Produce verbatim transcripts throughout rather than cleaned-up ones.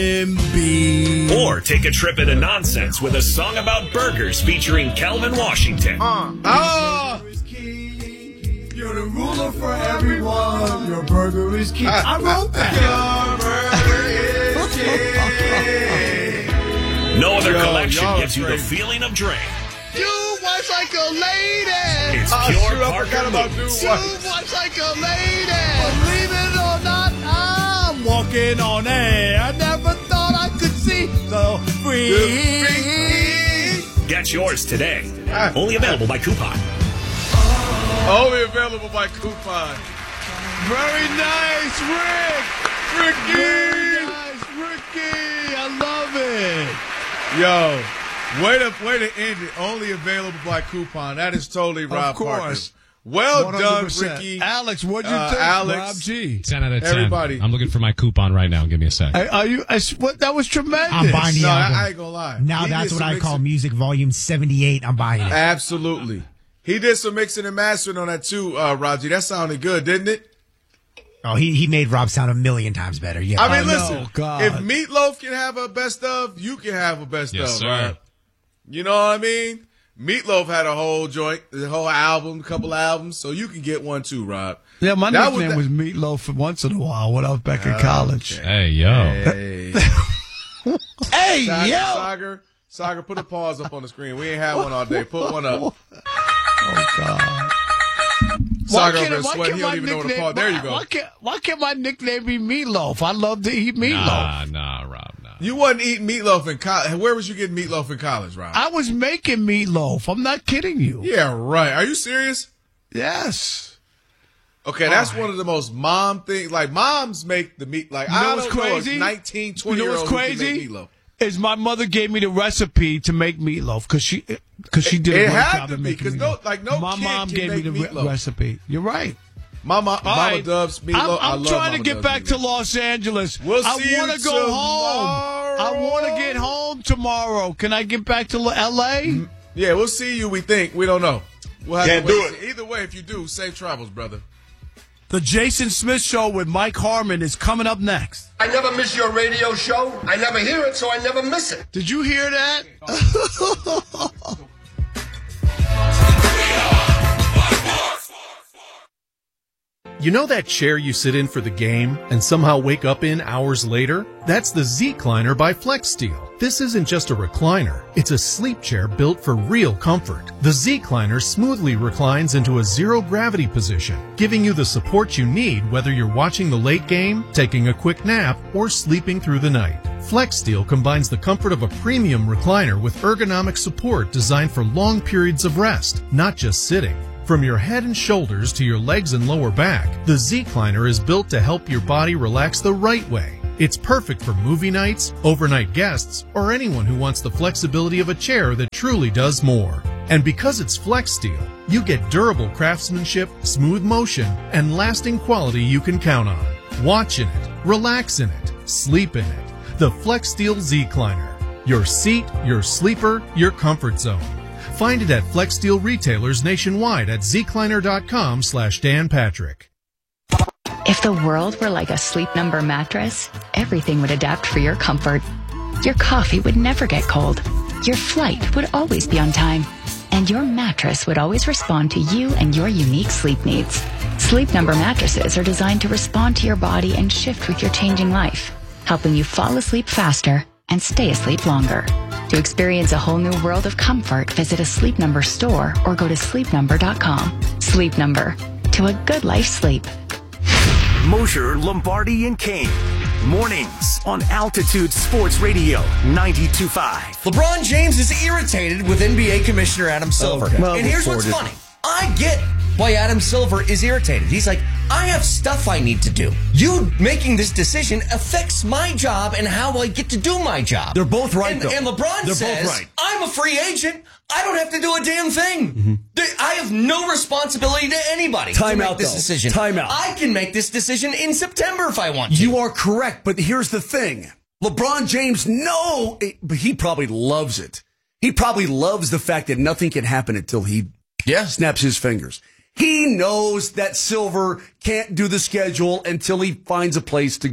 Vitamin B. Or take a trip into nonsense with a song about burgers featuring Calvin Washington. Uh, oh! You're the ruler for everyone. Your burger is king. I wrote that. Your burger is king. No other Yo, collection y'all gives you crazy. the feeling of Dre. You was like a lady. It's oh, pure shoot, I Parker forgot about Moves. you was like a lady. Believe it or not, I'm walking on air. I never thought I could see so free. Get yours today. Only available by coupon. Only available by coupon. Very nice, Rick. Ricky. Very nice, Ricky. I love it. Yo, way to way to end it. Only available by coupon. That is totally Rob Of course. Parker. Well one hundred done, percent. Ricky. Alex, what'd you Uh, think, Alex. Rob G? ten out of ten. Everybody. I'm looking for my coupon right now. Give me a sec. Are, are you? I, what, that was tremendous. I'm buying the No, album. I, I ain't gonna lie. Now He that's did what some I call mixing- music volume seventy-eight. I'm buying it. Absolutely. He did some mixing and mastering on that too, uh, Roger. That sounded good, didn't it? Oh, he he made Rob sound a million times better. Yeah. I mean, Oh, listen, no, God. if Meatloaf can have a best of, you can have a best Yes, of, sir. right? You know what I mean? Meatloaf had a whole joint, the whole album, a couple albums, so you can get one too, Rob. Yeah, my That nickname was was, the- Meatloaf for once in a while when I was back in college. Hey, yo. Hey, Hey, Sagar, yo! Sagar, Sagar, put a pause up on the screen. We ain't had one all day. Put one up. Oh, God. Sagar can't- over there why sweating. can't He don't my even know what a nickname- pause. There you why- go. Why can't, why can't my nickname be Meatloaf? I love to eat meatloaf. Nah, nah, Rob, nah. You wasn't eating meatloaf in college. Where was you getting meatloaf in college, Rob? I was making meatloaf. I'm not kidding you. Yeah, right. Are you serious? Yes. Okay, that's one of the most mom things. Like, moms make the meat. Like, You know I what's don't know crazy? if nineteen, twenty You know year what's olds who can crazy? make meatloaf. Is my mother gave me the recipe to make meatloaf because she because she did a It great had job to of be, making 'cause meatloaf. no- like, no my kid mom can gave me make the re- meatloaf. recipe. You're right. Mama, All Mama right. Dubs meatloaf. I'm, I I'm love trying Mama to get Dubs back to meatloaf. Los Angeles. We'll I see you want to go home. I want to get home tomorrow. Can I get back to L A? Yeah, we'll see you. We think we don't know. We'll have Can't to wait do and see. Either way, if you do, safe travels, brother. The Jason Smith Show with Mike Harmon is coming up next. I never miss your radio show. I never hear it, so I never miss it. Did you hear that? You know that chair you sit in for the game and somehow wake up in hours later? That's the Z-Cliner by FlexSteel. This isn't just a recliner. It's a sleep chair built for real comfort. The Z-Cliner smoothly reclines into a zero-gravity position, giving you the support you need whether you're watching the late game, taking a quick nap, or sleeping through the night. FlexSteel combines the comfort of a premium recliner with ergonomic support designed for long periods of rest, not just sitting. From your head and shoulders to your legs and lower back, the Z-Cliner is built to help your body relax the right way. It's perfect for movie nights, overnight guests, or anyone who wants the flexibility of a chair that truly does more. And because it's FlexSteel, you get durable craftsmanship, smooth motion, and lasting quality you can count on. Watch in it, relax in it, sleep in it. The FlexSteel Z-Cliner. Your seat, your sleeper, your comfort zone. Find it at FlexSteel retailers nationwide at zcliner.com slash Dan Patrick. If the world were like a Sleep Number mattress, everything would adapt for your comfort. Your coffee would never get cold. Your flight would always be on time. And your mattress would always respond to you and your unique sleep needs. Sleep Number mattresses are designed to respond to your body and shift with your changing life, helping you fall asleep faster and stay asleep longer. To experience a whole new world of comfort, visit a Sleep Number store or go to sleep number dot com. Sleep Number. To a good life sleep. Mosher, Lombardi, and Kane. Mornings on Altitude Sports Radio ninety-two point five. LeBron James is irritated with N B A Commissioner Adam Silver. Okay. Well, and here's what's reported. funny. I get why Adam Silver is irritated. He's like, I have stuff I need to do. You making this decision affects my job and how I get to do my job. They're both right, and, though. and LeBron They're says, both right. I'm a free agent. I don't have to do a damn thing. Mm-hmm. Th- I have no responsibility to anybody Time to make out, this though. decision. Time out. I can make this decision in September if I want to. You are correct, but here's the thing. LeBron James, no, but he probably loves it. He probably loves the fact that nothing can happen until he yeah. snaps his fingers. He knows that Silver can't do the schedule until he finds a place to go.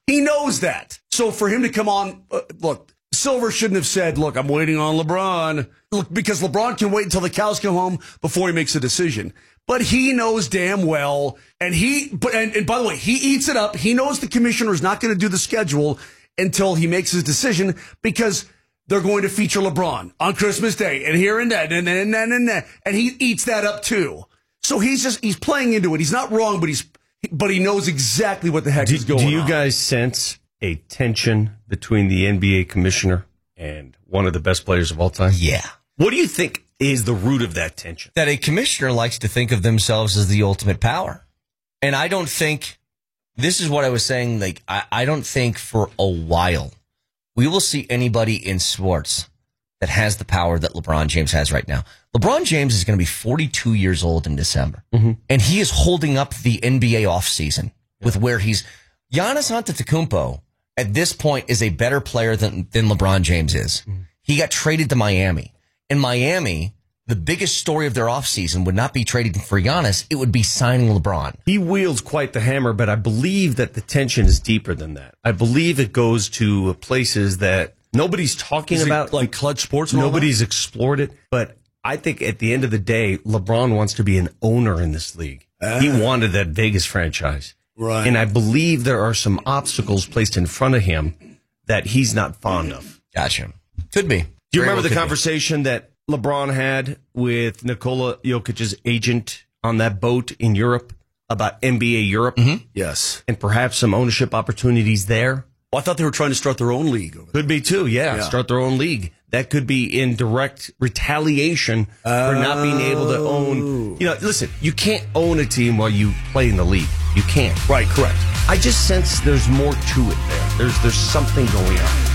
He knows that. So for him to come on, uh, look, Silver shouldn't have said, look, I'm waiting on LeBron. Look, because LeBron can wait until the cows come home before he makes a decision. But he knows damn well, and he, but and, and by the way, he eats it up. He knows the commissioner is not going to do the schedule until he makes his decision because they're going to feature LeBron on Christmas Day and here and that and then and then and then, and he eats that up too. So he's just he's playing into it. He's not wrong, but he's but he knows exactly what the heck do, is going on. Do you guys sense a tension between the N B A commissioner and one of the best players of all time? Yeah. What do you think is the root of that tension? That a commissioner likes to think of themselves as the ultimate power. And I don't think, this is what I was saying, like, I, I don't think for a while we will see anybody in sports that has the power that LeBron James has right now. LeBron James is going to be forty-two years old in December. Mm-hmm. And he is holding up the N B A offseason yeah. with where he's, Giannis Antetokounmpo at this point is a better player than, than LeBron James is. Mm-hmm. He got traded to Miami. In Miami, the biggest story of their offseason would not be trading for Giannis. It would be signing LeBron. He wields quite the hammer, but I believe that the tension is deeper than that. I believe it goes to places that nobody's talking is about. Like Clutch Sports? Nobody's explored it. But I think at the end of the day, LeBron wants to be an owner in this league. Uh, he wanted that Vegas franchise. Right. And I believe there are some obstacles placed in front of him that he's not fond of. Gotcha. Could be. Do you Very remember well the conversation be. that LeBron had with Nikola Jokic's agent on that boat in Europe about N B A Europe? Mm-hmm. Yes. And perhaps some ownership opportunities there? Well, I thought they were trying to start their own league. Over there. Could be too, yeah, yeah. Start their own league. That could be in direct retaliation oh. for not being able to own. You know, listen, you can't own a team while you play in the league. You can't. Right, correct. I just sense there's more to it there. There's, there's something going on.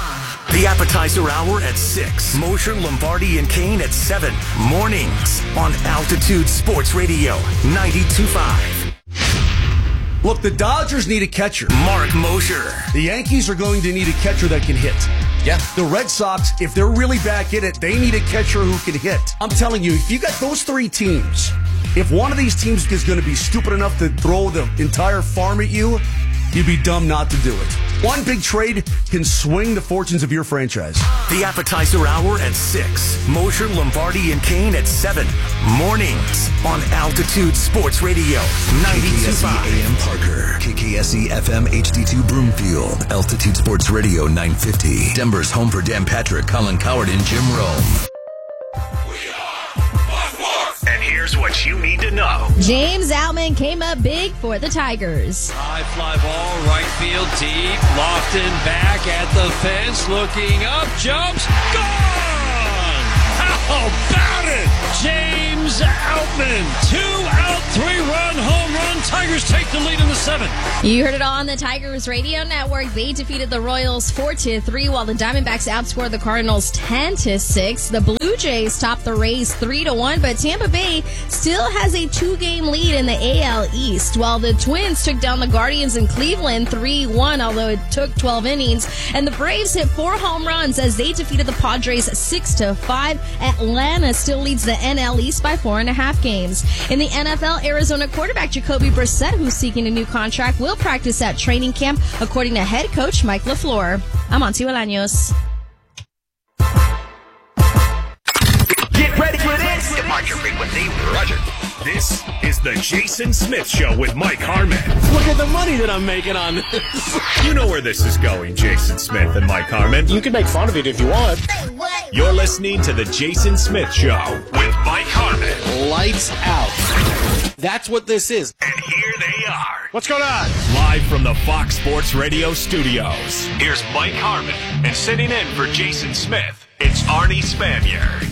The appetizer hour at six. Mosher, Lombardi, and Kane at seven. Mornings on Altitude Sports Radio ninety-two point five. Look, the Dodgers need a catcher. Mark Mosher. The Yankees are going to need a catcher that can hit. Yeah. The Red Sox, if they're really back in it, they need a catcher who can hit. I'm telling you, if you got those three teams, if one of these teams is going to be stupid enough to throw the entire farm at you, you'd be dumb not to do it. One big trade can swing the fortunes of your franchise. The appetizer hour at six. Mosher, Lombardi, and Kane at seven. Mornings on Altitude Sports Radio ninety-two point five. K K S E A M Parker. K K S E F M H D two Broomfield. Altitude Sports Radio nine fifty. Denver's home for Dan Patrick, Colin Coward, and Jim Rome. And here's what you need to know. James Outman came up big for the Tigers. High fly ball, right field, deep. Lofton back at the fence, looking up, jumps, gone! How about it? James Outman, two-out, three-run home run. Tigers take the lead in the seventh. You heard it on the Tigers Radio Network. They defeated the Royals four to three, while the Diamondbacks outscored the Cardinals ten to six. The Blue Jays topped the Rays three to one, but Tampa Bay still has a two-game lead in the A L East, while the Twins took down the Guardians in Cleveland three one, although it took twelve innings. And the Braves hit four home runs as they defeated the Padres six to five. Atlanta still leads the N L East by four and a half games. In the N F L, Arizona quarterback Jacoby Brissett, who's seeking a new contract, will practice at training camp, according to head coach Mike LaFleur. I'm Auntie Bolaños. Get ready for this. Departure frequency, Roger. This is the Jason Smith Show with Mike Harmon. Look at the money that I'm making on this. You know where this is going, Jason Smith and Mike Harmon. You can make fun of it if you want. You're listening to the Jason Smith Show with Mike Harmon. Lights out. That's what this is. And here they are. What's going on? Live from the Fox Sports Radio studios. Here's Mike Harmon. And sitting in for Jason Smith, it's Arnie Spanier.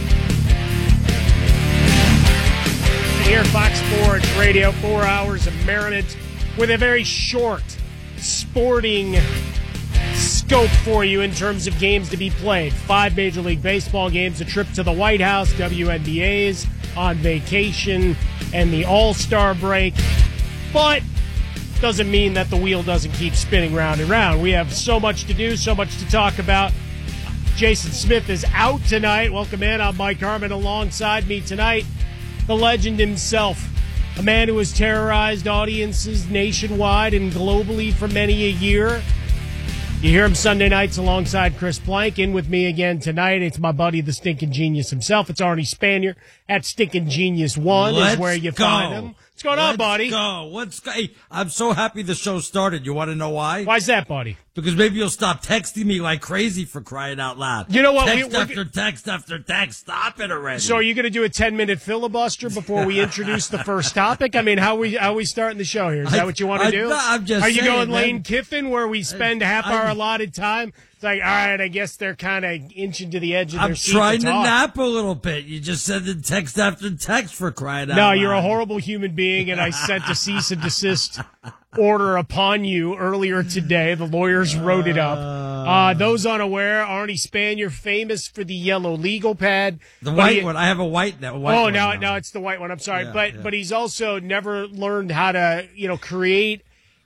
Here, Fox Sports Radio, four hours of merriment with a very short sporting scope for you in terms of games to be played. Five Major League Baseball games, a trip to the White House, W N B A's on vacation, and the All-Star break. But doesn't mean that the wheel doesn't keep spinning round and round. We have so much to do, so much to talk about. Jason Smith is out tonight. Welcome in. I'm Mike Harmon. Alongside me tonight, the legend himself, A man who has terrorized audiences nationwide and globally for many a year. You hear him Sunday nights alongside Chris Plank. In with me again tonight, it's my buddy, the Stinking Genius himself. It's Arnie Spanier at Stinking Genius One is where you go. find him. What's going Let's on, buddy? Go. What's go- hey, I'm so happy the show started. You want to know why? Why's that, buddy? Because maybe you'll stop texting me like crazy for crying out loud. You know what? Text We- we're- after text after text. Stop it already. So are you going to do a ten-minute filibuster before we introduce the first topic? I mean, how we how we starting the show here? Is that I- what you want to I- do? no, I'm just Are you saying, going man. Lane Kiffin, where we spend half I- our allotted time? It's like, all right, I guess they're kind of inching to the edge of I'm their seat trying to, to talk. nap a little bit. You just sent in text after text for crying out No, loud. you're a horrible human being, and I sent a cease and desist order upon you earlier today. The lawyers wrote it up. Uh, those unaware, Arnie Spanier, famous for the yellow legal pad. The But white he- one. I have a white now. White oh, one now, now. now it's the white one. I'm sorry, Yeah, but yeah. but he's also never learned how to you know create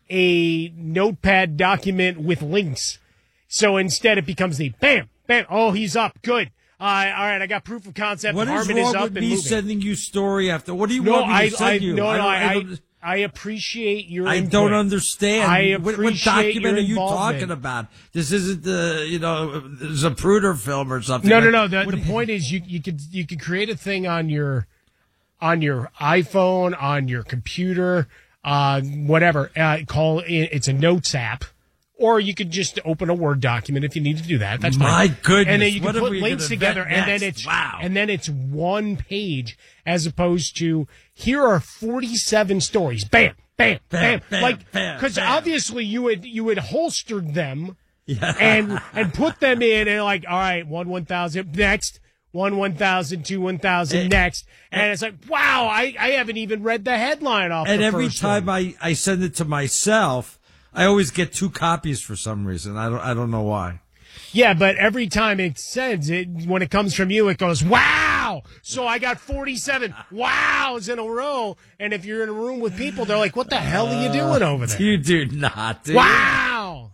a notepad document with links. So instead, it becomes the bam, bam. Oh, he's up. Good. Uh, all right, I got proof of concept. What is Harmon wrong is up with and me moving. sending you story after? What do you No, want me I, to send I, you? no, I no, don't- I, I I, don't- I appreciate your. I input. don't understand. I What- appreciate what document your are you involvement. talking about? This isn't the you know Zapruder film or something. No, no, Like- no. The, what the do you- point is, you you could you could create a thing on your on your iPhone, on your computer, uh, whatever. Uh, call it, it's a notes app, or you could just open a Word document if you need to do that. That's My fine. goodness, And then you what can are put we links gonna together, vet and then next? it's Wow. and then it's one page as opposed to here are forty-seven stories. Bam, bam, bam. Bam, bam, like bam, because bam. obviously you had you had holstered them. Yeah. and and put them in and like, all right, one one thousand next, one one thousand, two one thousand And- next, and it's like, wow, I, I haven't even read the headline off. And the every first time one. I, I send it to myself, I always get two copies for some reason. I don't I don't know why. yeah, but every time it sends it, when it comes from you, it goes, wow. So I got forty-seven wows in a row, and if you're in a room with people, they're like, what the hell are you doing over there? You do not. Do Wow.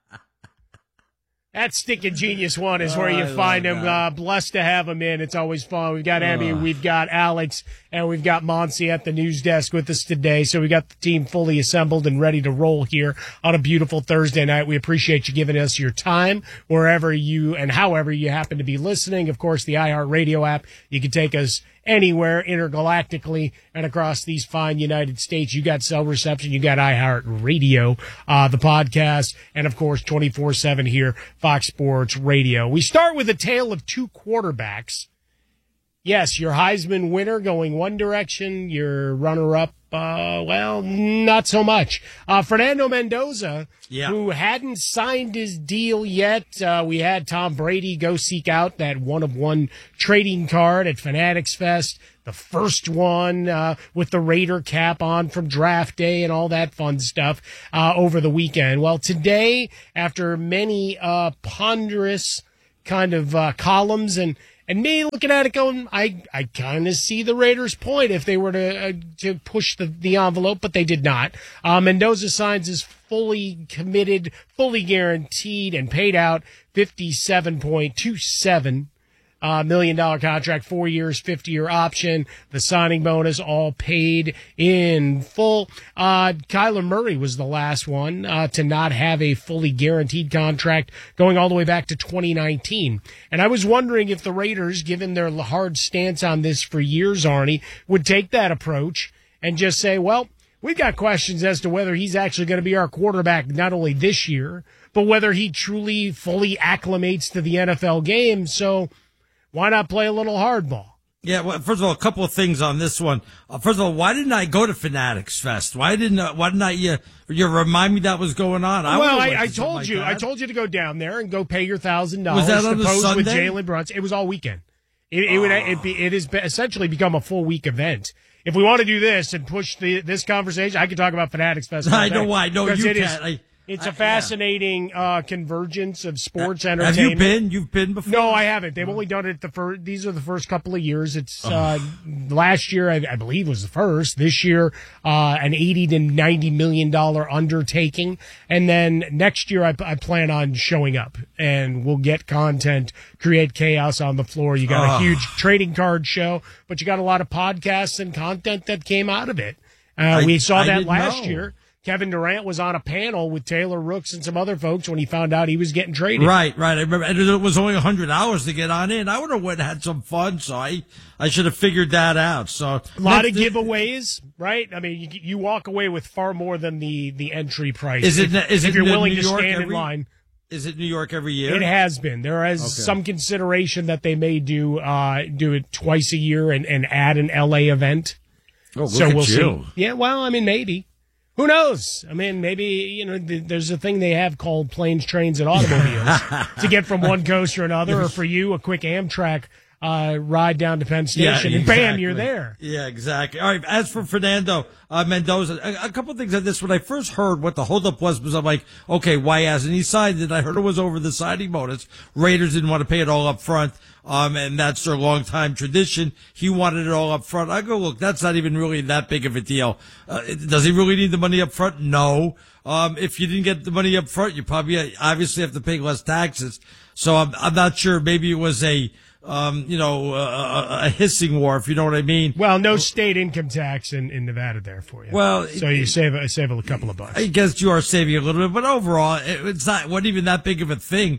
That Stinking Genius One is where Oh, you I find love him. that. Uh, blessed to have him in. It's always fun. We've got Emmy, Ugh. we've got Alex, and we've got Monsi at the news desk with us today. So we got the team fully assembled and ready to roll here on a beautiful Thursday night. We appreciate you giving us your time wherever you and however you happen to be listening. Of course, the iHeartRadio app. You can take us anywhere intergalactically and across these fine United States. You got cell reception, you got iHeartRadio, uh, the podcast, and of course twenty-four seven here, Fox Sports Radio. We start with a tale of two quarterbacks. Yes, your Heisman winner going one direction, your runner-up, uh, well, not so much. Uh, Fernando Mendoza, Yeah. who hadn't signed his deal yet. Uh, we had Tom Brady go seek out that one-of-one trading card at Fanatics Fest, the first one uh, with the Raider cap on from draft day and all that fun stuff uh, over the weekend. Well, today, after many uh, ponderous kind of uh, columns and and me looking at it going, I, I kind of see the Raiders' point if they were to uh, to push the, the envelope, but they did not. Uh, Mendoza signs his fully committed, fully guaranteed, and paid out fifty-seven point two seven Uh, million dollar contract, four years, fifty year option, the signing bonus, all paid in full. Uh, Kyler Murray was the last one, uh, to not have a fully guaranteed contract going all the way back to twenty nineteen. And I was wondering if the Raiders, given their hard stance on this for years, Arnie, would take that approach and just say, well, we've got questions as to whether he's actually going to be our quarterback not only this year, but whether he truly fully acclimates to the N F L game. So, why not play a little hardball? Yeah, well, first of all, a couple of things on this one. Uh, first of all, why didn't I go to Fanatics Fest? Why didn't uh, Why didn't I? You, you remind me that was going on? I well, would've I, went I to something told like you, that. I told you to go down there and go pay your thousand dollars Was that to on a pose with Sunday? Jalen Brunson. It was all weekend. It, it would it be it has be- essentially become a full week event. If we want to do this and push the, this conversation, I could talk about Fanatics Fest. all I know day. why. No, Because you it is- can't. I- It's I- a fascinating uh, convergence of sports Have entertainment. you been? You've been before? No, I haven't. They've only done it the first. These are the first couple of years. It's uh, last year, I, I believe, was the first. This year, uh, an eighty to ninety million dollar undertaking, and then next year, I, I plan on showing up, and we'll get content, create chaos on the floor. You got Oh. a huge trading card show, but you got a lot of podcasts and content that came out of it. Uh, I- we saw I that didn't last know. year. Kevin Durant was on a panel with Taylor Rooks and some other folks when he found out he was getting traded. Right, right. I remember and it was only one hundred hours to get on in. I would have went and had some fun, so I, I should have figured that out. So A lot of giveaways, right? I mean, you, you walk away with far more than the, the entry price. Is it, if, is if it you're New willing to York stand every, in line? Is it New York every year? It has been. There is Okay. some consideration that they may do uh, do it twice a year and, and add an L A event. Oh, look so at we'll you. see. Yeah, well, I mean, maybe. Who knows? I mean, maybe, you know, th- there's a thing they have called planes, trains, and automobiles to get from one coast or another, or for you, a quick Amtrak uh, ride down to Penn Station, Yeah, and bam, exactly. you're there. Yeah, exactly. All right. As for Fernando uh, Mendoza, a, a couple of things on this. When I first heard what the holdup was, was I'm like, okay, why hasn't he signed it? I heard it was over the signing bonus. Raiders didn't want to pay it all up front. Um, and that's their longtime tradition. He wanted it all up front. I go, look, that's not even really that big of a deal. Uh, does he really need the money up front? No. Um, if you didn't get the money up front, you probably obviously have to pay less taxes. So I'm, I'm not sure. Maybe it was a, um, you know, a, a hissing war, if you know what I mean. Well, no state income tax in, in Nevada there for you. Well, so you save a, save a couple of bucks. I guess you are saving a little bit, but overall, it, it's not, wasn't even that big of a thing,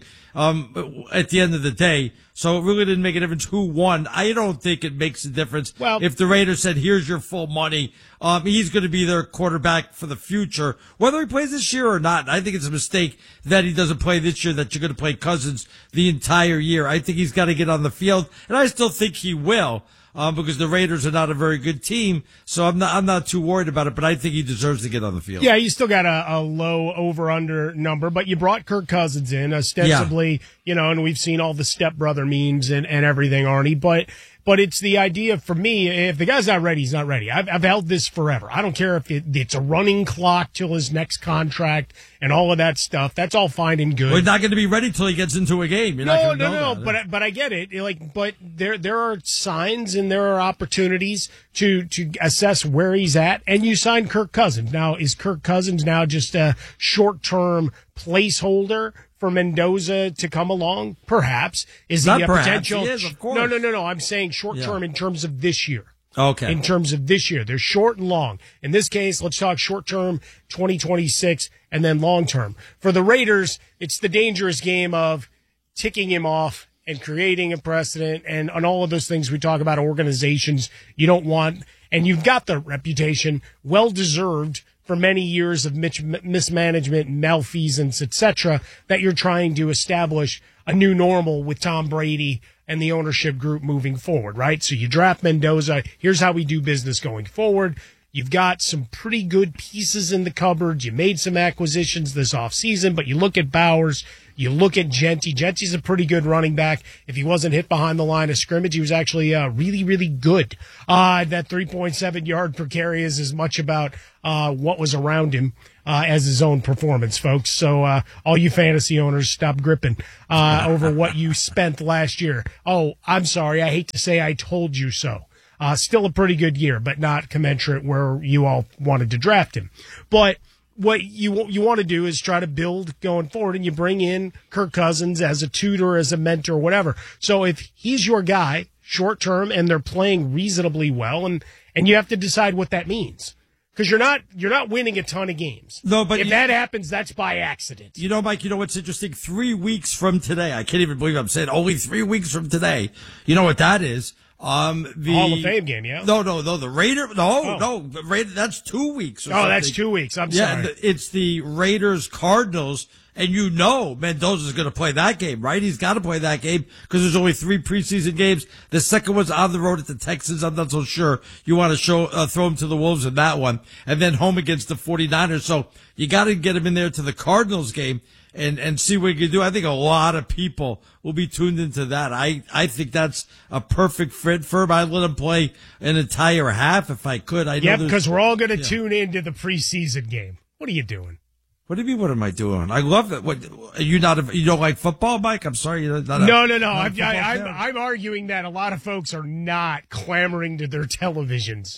um, at the end of the day. So it really didn't make a difference who won. I don't think it makes a difference. Well, if the Raiders said, here's your full money, um, he's going to be their quarterback for the future, whether he plays this year or not. I think it's a mistake that he doesn't play this year, that you're going to play Cousins the entire year. I think he's got to get on the field, and I still think he will. Um, because the Raiders are not a very good team, so I'm not I'm not too worried about it. But I think he deserves to get on the field. Yeah, you still got a, a low over-under number, but you brought Kirk Cousins in, ostensibly, yeah. you know, and we've seen all the stepbrother memes and, and everything, Arnie, but but it's the idea for me, if the guy's not ready, he's not ready. I've, I've held this forever. I don't care if it, it's a running clock till his next contract and all of that stuff. That's all fine and good. Well, he's not going to be ready till he gets into a game. You're no, not going to no, know no, that. but I- but I get it. Like, but there there are signs and there are opportunities to to assess where he's at. And you signed Kirk Cousins. Now, is Kirk Cousins now just a short term placeholder for Mendoza to come along? Perhaps. Is he Not a perhaps. potential? He is, of course. No, no, no, no. I'm saying short term Yeah. in terms of this year. Okay. In terms of this year, they're short and long. In this case, let's talk short term, twenty twenty-six, and then long term. For the Raiders, it's the dangerous game of ticking him off and creating a precedent and on all of those things we talk about, organizations you don't want. And you've got the reputation, well deserved, for many years of mis- mismanagement, malfeasance, et cetera, that you're trying to establish a new normal with Tom Brady and the ownership group moving forward, right? So you draft Mendoza. Here's how we do business going forward. You've got some pretty good pieces in the cupboard. You made some acquisitions this offseason, but you look at Bowers, you look at Genty. Genty's a pretty good running back. If he wasn't hit behind the line of scrimmage, he was actually uh, really, really good. Uh, that three point seven yard per carry is as much about uh, what was around him uh, as his own performance, folks. So uh, all you fantasy owners, stop gripping uh, over what you spent last year. Oh, I'm sorry. I hate to say I told you so. Uh, still a pretty good year, but not commensurate where you all wanted to draft him. But what you you want to do is try to build going forward, and you bring in Kirk Cousins as a tutor, as a mentor, whatever. So if he's your guy short term and they're playing reasonably well, and and you have to decide what that means. Because you're not you're not winning a ton of games. No, but if you- that happens, that's by accident. You know, Mike, you know what's interesting? Three weeks from today, I can't even believe I'm saying only three weeks from today. You know what that is? Um, the Hall of Fame game, yeah. No, no, no. The Raider. No, Oh. no. The Raider. That's two weeks. Or Oh, that's something. two weeks. I'm yeah, sorry. the- it's the Raiders Cardinals, and you know Mendoza's going to play that game, right? He's got to play that game because there's only three preseason games. The second one's on the road at the Texans. I'm not so sure you want to show uh, throw him to the Wolves in that one, and then home against the 49ers. So you got to get him in there to the Cardinals game. And, and see what you can do. I think a lot of people will be tuned into that. I, I think that's a perfect fit for him. I'd let him play an entire half if I could. I know Yep, there's- because we're all going to yeah. tune into the preseason game. What are you doing? What do you mean? What am I doing? I love it. What are you not? A, you don't like football, Mike? I'm sorry. You're not a, No, no, no. not a I'm, football I, I'm, fan? I'm arguing that a lot of folks are not clamoring to their televisions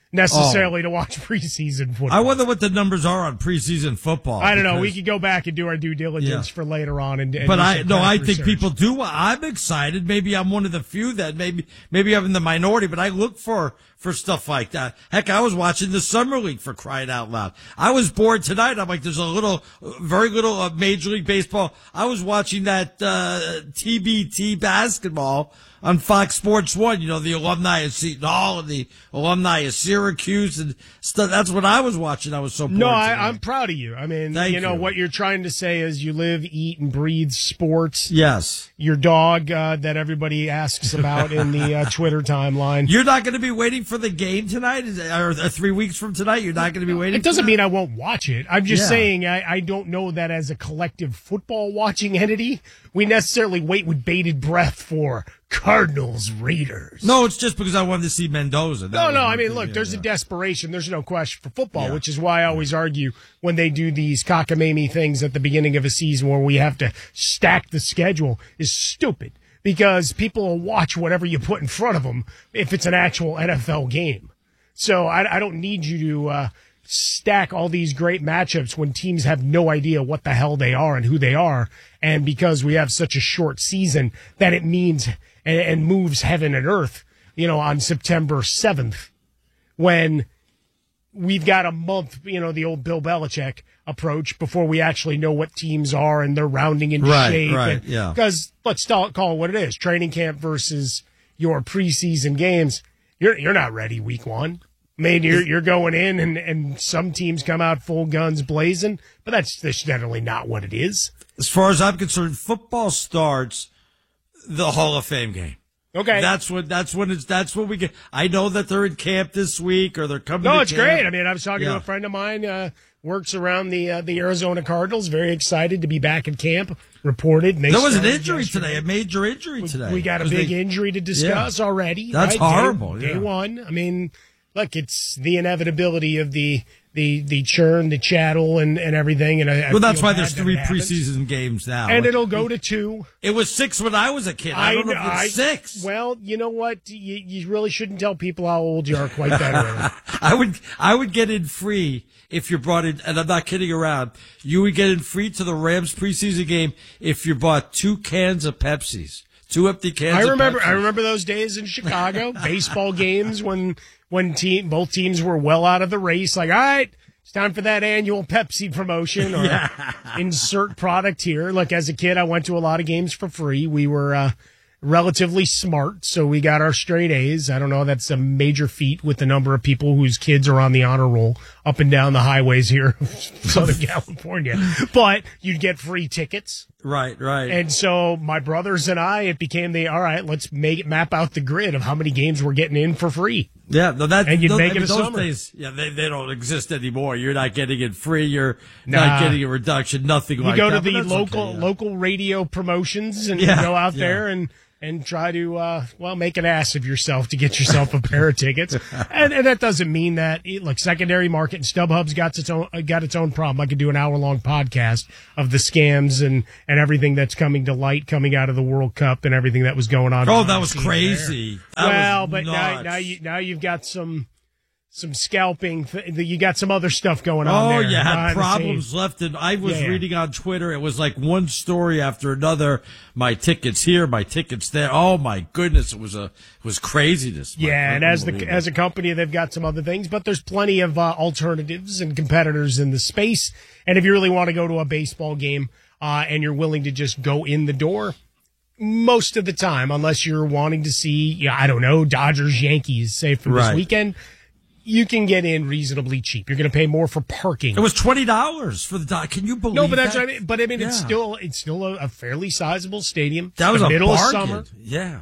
necessarily oh. to watch preseason football. I wonder what the numbers are on preseason football. I don't know. We could go back and do our due diligence yeah. for later on. And, and but I no, I research. think people do. I'm excited. Maybe I'm one of the few that maybe maybe I'm in the minority. But I look for for stuff like that. Heck, I was watching the Summer League, for crying out loud. I was bored tonight. I'm like, there's a little, very little uh, Major League Baseball. I was watching that uh T B T basketball on Fox Sports One, you know, the alumni of Seton Hall and the alumni of Syracuse and stuff. That's what I was watching. I was so bored. No, I, I'm proud of you. I mean, Thank you know, you. What you're trying to say is you live, eat, and breathe sports. Yes. Your dog uh, that everybody asks about in the uh, Twitter timeline. You're not going to be waiting for the game tonight? Is it, or three weeks from tonight, you're not going to be waiting It doesn't for mean I won't watch it. I'm just yeah. saying I, I don't know that as a collective football watching entity, we necessarily wait with bated breath for Cardinals Raiders. No, it's just because I wanted to see Mendoza. That no, no, I mean, look, there's yeah. a desperation. There's no question for football, yeah. which is why I always argue when they do these cockamamie things at the beginning of a season where we have to stack the schedule is stupid because people will watch whatever you put in front of them if it's an actual N F L game. So I, I don't need you to uh, stack all these great matchups when teams have no idea what the hell they are and who they are. And because we have such a short season that it means and, and moves heaven and earth, you know, on September seventh, when we've got a month, you know, the old Bill Belichick approach before we actually know what teams are and they're rounding into right, shape. Right, and, yeah. Because let's call it what it is. Training camp versus your preseason games. You're, you're not ready week one. I mean, you're, you're going in and, and some teams come out full guns blazing, but that's, that's generally not what it is. As far as I'm concerned, football starts the Hall of Fame game. Okay. That's what, that's when it's, that's what we get. I know that they're in camp this week or they're coming No, to it's camp. great. I mean, I was talking yeah. to a friend of mine, uh, works around the, uh, the Arizona Cardinals, very excited to be back in camp, reported. And they there was an started injury yesterday. today, a major injury today. We got a big they, injury to discuss yeah. already. That's right? horrible. Day, yeah. day one. I mean, look, it's the inevitability of the, the, the churn, the chattel, and, and everything. And I, well, I that's why bad there's that three it happens. preseason games now. And it'll go to two. It was six when I was a kid. I, I don't know if it's I, six. Well, you know what? You, you really shouldn't tell people how old you are quite that early. I would, I would get in free if you brought in, and I'm not kidding around. You would get in free to the Rams preseason game if you bought two cans of Pepsis. Two empty cans I remember, of Pepsi. I remember those days in Chicago, baseball games when, when team, both teams were well out of the race. Like, all right, it's time for that annual Pepsi promotion or yeah. insert product here. Look, as a kid, I went to a lot of games for free. We were, uh, relatively smart, so we got our straight A's. I don't know, that's a major feat with the number of people whose kids are on the honor roll up and down the highways here of Southern California. But you'd get free tickets. Right, right. And so my brothers and I, it became the, all right, let's make map out the grid of how many games we're getting in for free. Yeah, no, that, and you'd those, make I it mean, a those summer. days, yeah, they, they don't exist anymore. You're not getting it free. You're nah. not getting a reduction, nothing you like that. that. You go to the but local okay, yeah. local radio promotions and yeah, you go out yeah. there and and try to, uh, well, make an ass of yourself to get yourself a pair of tickets. And, and that doesn't mean that, look, secondary market and StubHub's got its own, got its own problem. I could do an hour long podcast of the scams and, and everything that's coming to light coming out of the World Cup and everything that was going on. Oh, that was crazy. That well, was but nuts. now, now you, now you've got some, some scalping. Th- you got some other stuff going on Oh, there. you had behind the problems scenes. left. And I was Yeah, yeah. reading on Twitter. It was like one story after another. My tickets here, my tickets there. Oh my goodness. It was a, it was craziness. Yeah. And as the, as a company, they've got some other things, but there's plenty of uh, alternatives and competitors in the space. And if you really want to go to a baseball game, uh, and you're willing to just go in the door, most of the time, unless you're wanting to see, yeah, I don't know, Dodgers, Yankees, say for Right. this weekend, you can get in reasonably cheap. You're going to pay more for parking. It was twenty dollars for the doc. Can you believe No, but that's that? what I mean. But I mean, it's Yeah. still it's still a, a fairly sizable stadium. That was the a middle bargain. of summer. Yeah.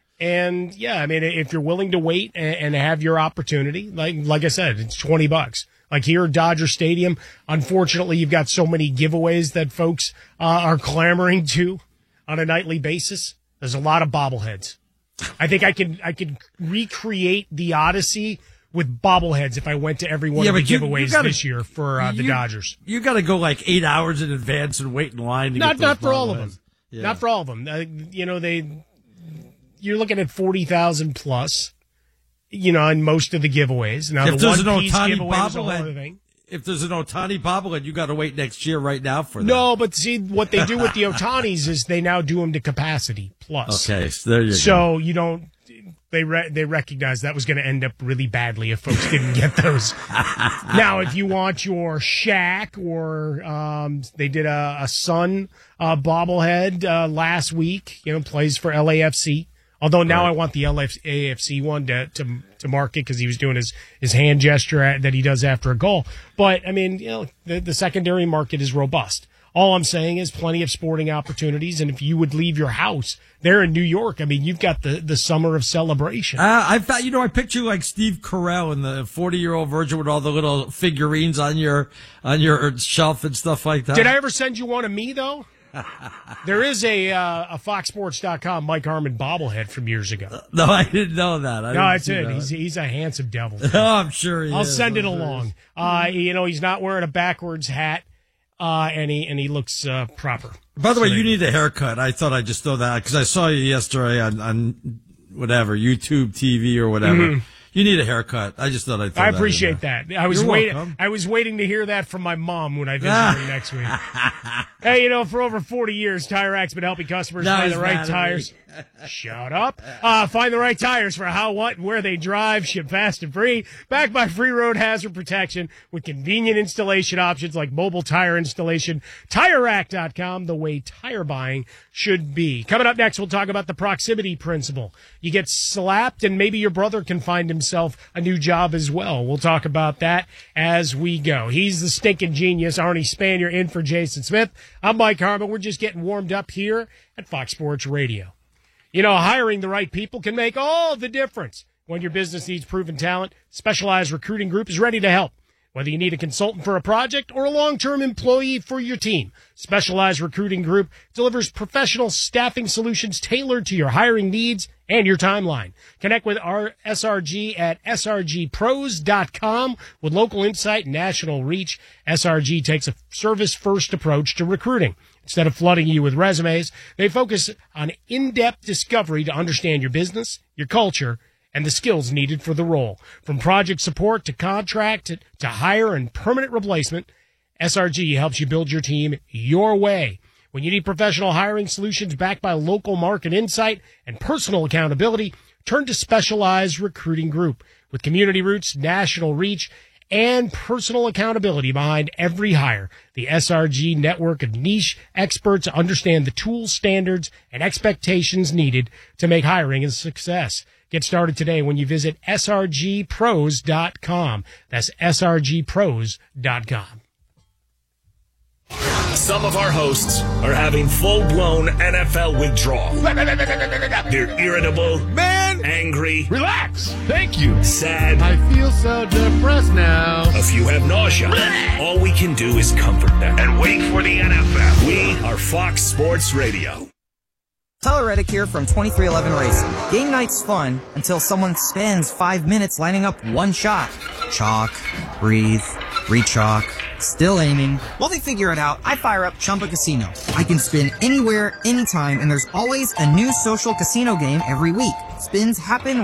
And yeah, I mean, if you're willing to wait and, and have your opportunity, like like I said, it's twenty bucks. Like here at Dodger Stadium, unfortunately, you've got so many giveaways that folks uh, are clamoring to on a nightly basis. There's a lot of bobbleheads. I think I can I could recreate the Odyssey with bobbleheads if I went to every one Yeah, of the but you- giveaways you gotta- this year for uh, the you- Dodgers. You got to go like eight hours in advance and wait in line to Not get those not for all of them. bobbleheads. Yeah. Not for all of them. Uh, you know, they you're looking at forty thousand plus, you know, in most of the giveaways. Now, if the there's one an piece Ohtani giveaway was a whole other bobblehead, thing. if there's an Ohtani bobblehead, you got to wait next year right now for that. No, but see, what they do with the Ohtanis is they now do them to capacity plus. Okay, so there you so go. you don't. They re- they recognize that was going to end up really badly if folks didn't get those. Now, if you want your Shaq or um, they did a, a Sun uh, bobblehead uh, last week, you know, plays for L A F C. Although now right. I want the L A F C one to to, to market because he was doing his, his hand gesture at, that he does after a goal. But I mean, you know, the, the secondary market is robust. All I'm saying is plenty of sporting opportunities, and if you would leave your house there in New York, I mean, you've got the, the summer of celebration. Uh, I thought, you know, I picture like Steve Carell and the forty-year-old virgin with all the little figurines on your on your shelf and stuff like that. Did I ever send you one of me, though? There is a uh, a Fox Sports dot com Mike Harmon bobblehead from years ago. No, I didn't know that. I no, didn't it's see it. that. He's he's a handsome devil. Oh, I'm sure he I'll is. send it I'm along. sure. Uh, you know, he's not wearing a backwards hat, uh, and he and he looks uh, proper. By the So way, there you go. need a haircut. I thought I'd just throw that because I saw you yesterday on, on whatever, YouTube T V or whatever. Mhm. You need a haircut. I just thought I'd throw I that appreciate in there. that. I was You're waiting. welcome. I was waiting to hear that from my mom when I visit her next week. Hey, you know, for over forty years, Tire Rac's been helping customers Now find he's the right mad at me. tires. Shut up. Uh, find the right tires for how, what, and where they drive. Ship fast and free. Backed by free road hazard protection with convenient installation options like mobile tire installation. Tire Rack dot com, the way tire buying should be. Coming up next, we'll talk about the proximity principle. You get slapped, and maybe your brother can find himself a new job as well. We'll talk about that as we go. He's the stinking genius, Arnie Spanier, in for Jason Smith. I'm Mike Harmon. We're just getting warmed up here at Fox Sports Radio. You know, hiring the right people can make all the difference. When your business needs proven talent, Specialized Recruiting Group is ready to help. Whether you need a consultant for a project or a long-term employee for your team, Specialized Recruiting Group delivers professional staffing solutions tailored to your hiring needs and your timeline. Connect with our S R G at S R G pros dot com with local insight and national reach. S R G takes a service-first approach to recruiting. Instead of flooding you with resumes, they focus on in-depth discovery to understand your business, your culture, and the skills needed for the role. From project support to contract to, to hire and permanent replacement, S R G helps you build your team your way. When you need professional hiring solutions backed by local market insight and personal accountability, turn to Specialized Recruiting Group. With community roots, national reach, and personal accountability behind every hire, the S R G network of niche experts understand the tools, standards, and expectations needed to make hiring a success. Get started today when you visit S R G pros dot com. That's S R G pros dot com. Some of our hosts are having full-blown N F L withdrawal. They're irritable, man, angry, relax, thank you, sad. I feel so depressed now. A few have nausea. All we can do is comfort them and wait for the N F L. We are Fox Sports Radio. Tyler Reddick here from twenty-three eleven Racing. Game night's fun until someone spends five minutes lining up one shot. Chalk, breathe, re-chalk, still aiming. While they figure it out, I fire up Chumba Casino. I can spin anywhere, anytime, and there's always a new social casino game every week. Spins happen